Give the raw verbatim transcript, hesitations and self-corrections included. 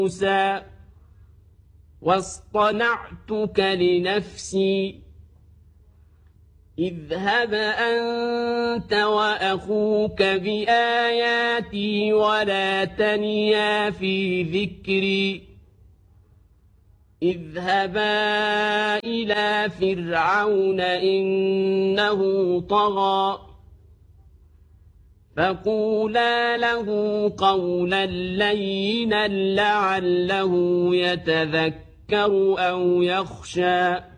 موسى واصطنعتك لنفسي اذهب أنت وأخوك بآياتي ولا تنيا في ذكري اذهبا إلى فرعون إنه طغى فقولا له قولا لينا لعله يتذكر أو يخشى